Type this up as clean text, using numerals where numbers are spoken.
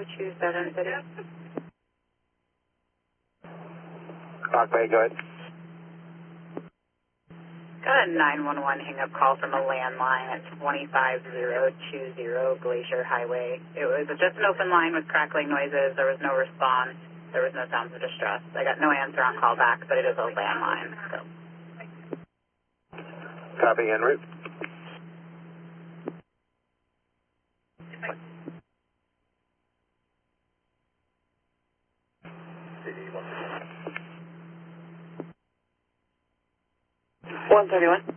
27 City. Rock Bay, go ahead. Got a 911 hang-up call from a landline at 25020 Glacier Highway. It was just an open line with crackling noises. There was no response. There was no sounds of distress. I got no answer on call back, but it is a landline. So. Copy, en route. One 31.